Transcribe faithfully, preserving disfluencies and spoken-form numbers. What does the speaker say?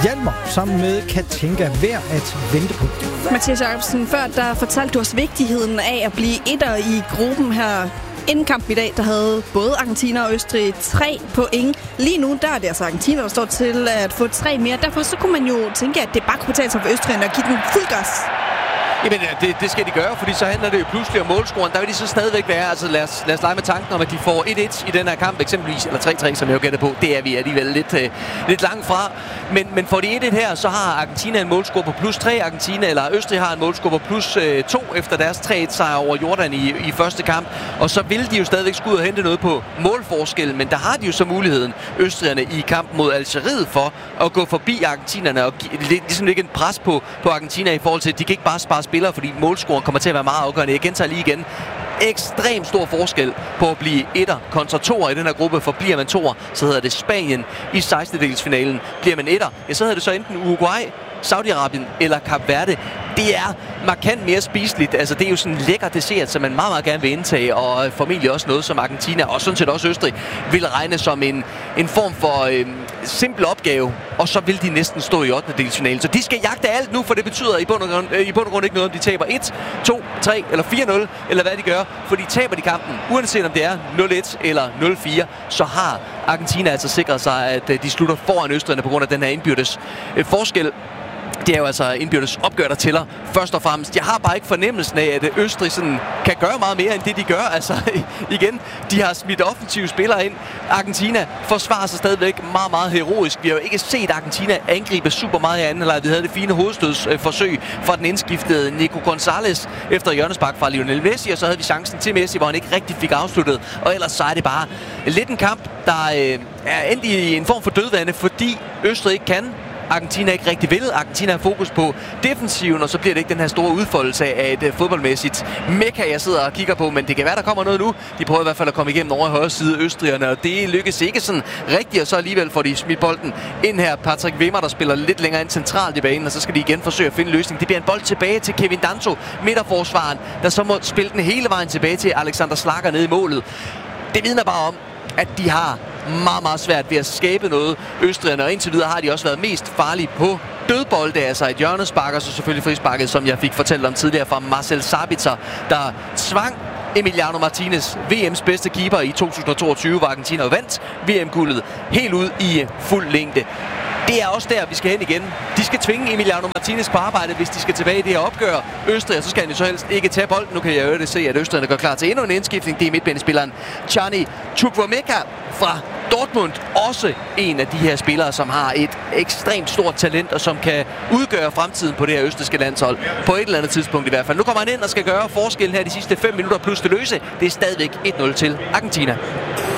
Hjalmar sammen med Katinka værd at vente på. Mathias Jacobsen, før der fortalte du os vigtigheden af at blive etter i gruppen her. Inden kampen i dag, der havde både Argentina og Østrig tre point. Lige nu, der er det altså Argentina, der står til at få tre mere. Derfor så kunne man jo tænke, at det bare kunne betale sig for Østrig at give den fuld gas. Jamen, det, det skal de gøre, fordi så handler det jo pludselig om målscoren. Der vil de så stadigvæk være. Altså, lad os, lad os lege med tanken om, at de får et et i den her kamp, eksempelvis, eller tre tre, som jeg jo gætter på. Det er vi alligevel lidt, øh, lidt langt fra. Men, men får de et et her, så har Argentina en målscore på plus tre. Argentina, eller Østrig har en målscore på plus øh, to efter deres tre et sejr over Jordan i, i første kamp. Og så vil de jo stadigvæk skulle ud og hente noget på målforskel, men der har de jo så muligheden, østrigerne, i kampen mod Algeriet for at gå forbi argentinerne og ligesom lægge en pres på, på Argentina i forhold til, at de kan ikke bare spare spillere, fordi målscoren kommer til at være meget afgørende. Jeg gentager lige igen. Ekstremt stor forskel på at blive etter kontra toer i den her gruppe, for bliver man toer, så hedder det Spanien i sekstendedelsfinalen. Bliver man etter, ja, så hedder det så enten Uruguay, Saudi-Arabien eller Kap Verde. Det er markant mere spiseligt. Altså, det er jo sådan en lækker dessert, som man meget, meget gerne vil indtage, og formentlig også noget, som Argentina, og sådan set også Østrig, vil regne som en, en form for øh, simpel opgave, og så vil de næsten stå i ottendedelsfinalen. Så de skal jagte alt nu, for det betyder i bund og grund, øh, i bund og grund ikke noget, om de taber et, to, tre eller fire nul, eller hvad de gør, for de taber de kampen, uanset om det er nul et eller nul fire, så har Argentina altså sikret sig, at øh, de slutter foran østrigerne på grund af den her indbyrdes øh, forskel. Det er jo altså indbyrdes opgør, der tæller først og fremmest. Jeg har bare ikke fornemmelsen af, at Østrig sådan kan gøre meget mere end det, de gør. Altså igen, de har smidt offensive spillere ind. Argentina forsvarer sig stadigvæk meget, meget heroisk. Vi har jo ikke set Argentina angribe super meget i anden halvleg. Vi havde det fine hovedstødsforsøg fra den indskiftede Nico González efter hjørnespark fra Lionel Messi, og så havde vi chancen til Messi, hvor han ikke rigtig fik afsluttet. Og ellers så er det bare lidt en kamp, der øh, er endt i en form for dødvande, fordi Østrig ikke kan. Argentina ikke rigtig vil. Argentina har fokus på defensiven, og så bliver det ikke den her store udfoldelse af et uh, fodboldmæssigt mekka, jeg sidder og kigger på, men det kan være, der kommer noget nu. De prøver i hvert fald at komme igennem over i højre side, østrigerne, og det lykkes ikke sådan rigtigt, og så alligevel får de smidt bolden ind her. Patrick Wimmer, der spiller lidt længere ind centralt i banen, og så skal de igen forsøge at finde en løsning. Det bliver en bold tilbage til Kevin Danso, midterforsvaren, der så må spille den hele vejen tilbage til Alexander Schlager nede i målet. Det vidner bare om, at de har meget, meget svært ved at skabe noget, østrigerne, og indtil videre har de også været mest farlige på dødbolde, altså et hjørnespark, og så selvfølgelig frisparket, som jeg fik fortalt om tidligere fra Marcel Sabitzer, der tvang Emiliano Martinez, V M's bedste keeper i to tusind og toogtyve, hvor Argentina vandt V M-guldet helt ud i fuld længde. Det er også der, vi skal hen igen. De skal tvinge Emiliano Martinez på arbejde, hvis de skal tilbage i det her opgør. Østrig, så skal han jo så helst ikke tage bolden. Nu kan jeg jo se, at østrigerne går klar til endnu en indskiftning. Det er midtbanespilleren Chani Chukwuemeka fra Dortmund. Også en af de her spillere, som har et ekstremt stort talent, og som kan udgøre fremtiden på det her østrigske landshold. På et eller andet tidspunkt i hvert fald. Nu kommer han ind og skal gøre forskellen her de sidste fem minutter plus det løse. Det er stadigvæk et nul til Argentina.